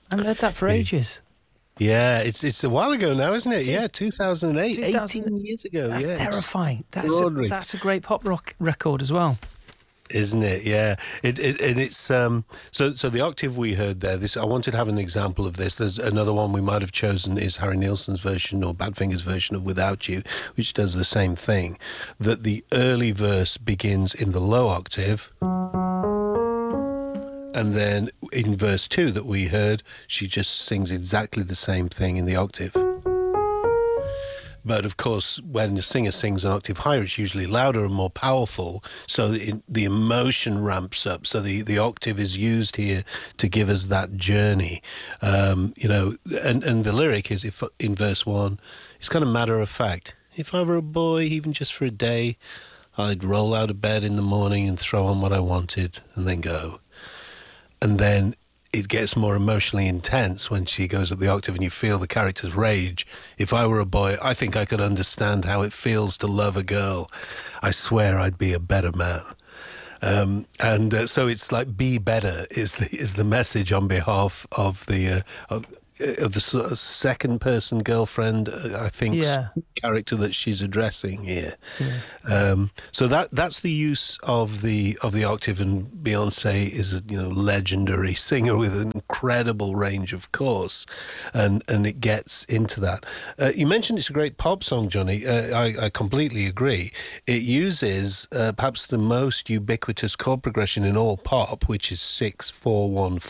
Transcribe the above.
I haven't heard that for ages. Yeah, it's a while ago now, isn't it? It is. Yeah, 2008, 2000 18 years ago. That's Yeah, terrifying. extraordinary. That's a great pop rock record as well. Isn't it? Yeah. It's so the octave we heard there. This I wanted to have an example of this. There's another one we might have chosen is Harry Nilsson's version or Badfinger's version of Without You, which does the same thing. That the early verse begins in the low octave, and then in verse 2 that we heard, she just sings exactly the same thing in the octave. But of course, when a singer sings an octave higher, it's usually louder and more powerful, so the emotion ramps up. So the octave is used here to give us that journey, and the lyric is, if in verse 1, it's kind of matter of fact. If I were a boy, even just for a day, I'd roll out of bed in the morning and throw on what I wanted and then go. And then it gets more emotionally intense when she goes up the octave and you feel the character's rage. If I were a boy, I think I could understand how it feels to love a girl. I swear I'd be a better man. So it's like be better is the message on behalf of the sort of second person girlfriend, I think, character that she's addressing here. So that's the use of the octave, and Beyonce is a legendary singer with an incredible range, of course, and it gets into that. You mentioned it's a great pop song, Johnny. I completely agree. It uses perhaps the most ubiquitous chord progression in all pop, which is 6-4-1-4.